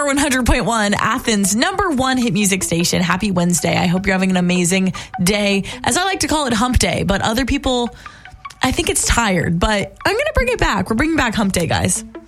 Power 100.1, Athens' #1 hit music station. Happy Wednesday. I hope you're having an amazing day. As I like to call it, hump day, but other people, I think it's tired, but I'm going to bring it back. We're bringing back hump day, guys.